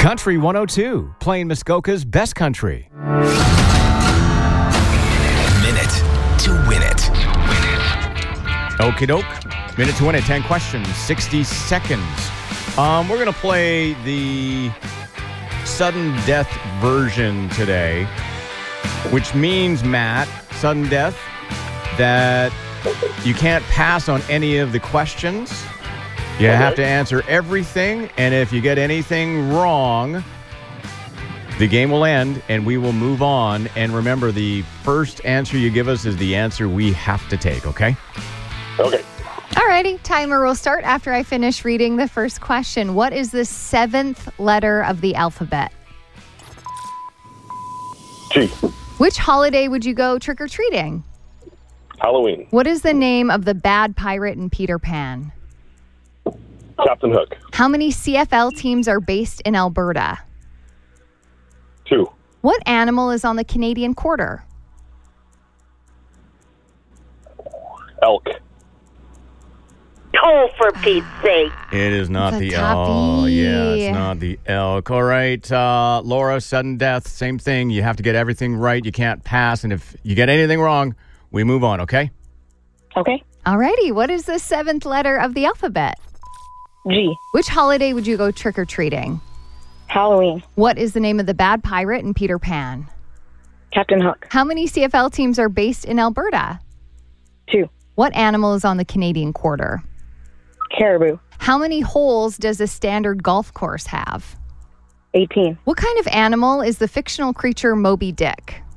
Country 102, playing Muskoka's best country. Minute to win it. Okie doke. Minute to win it. 10 questions, 60 seconds. We're going to play the sudden death version today, which means, Matt, sudden death, that you can't pass on any of the questions. You have to answer everything, and if you get anything wrong, the game will end, and we will move on. And remember, the first answer you give us is the answer we have to take, okay? Okay. Alrighty, timer will start after I finish reading the first question. What is the 7th letter of the alphabet? G. Which holiday would you go trick-or-treating? Halloween. What is the name of the bad pirate in Peter Pan? Captain Hook. How many CFL teams are based in Alberta? 2. What animal is on the Canadian quarter? Elk. Oh, for Pete's sake. It is not The the toppy. elk. Yeah, it's not the elk. All right, Laura, sudden death, same thing. You have to get everything right. You can't pass, and if you get anything wrong, we move on, okay? Okay. Alrighty, what is the 7th letter of the alphabet? G. Which holiday would you go trick-or-treating? Halloween. What is the name of the bad pirate in Peter Pan? Captain Hook. How many CFL teams are based in Alberta? 2. What animal is on the Canadian quarter? Caribou. How many holes does a standard golf course have? 18. What kind of animal is the fictional creature Moby Dick?